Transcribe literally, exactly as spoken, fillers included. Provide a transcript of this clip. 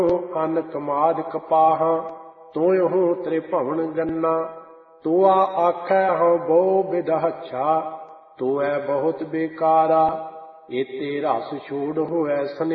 ਅਨ ਕਮਾਦ ਕਪਾਹਾਂ, ਤੋਇਹੁ ਤ੍ਰਿਭਵਨ ਗੰਨਾ। ਤੋਆ ਆਖੈ ਹਉ ਬਹੁ ਬਿਦਹੱਛਾ, ਤੋਐ ਬਹੁਤ ਬੇਕਾਰਾ। ਏਤੇ ਰਸ ਛੋੜ ਹੋਇ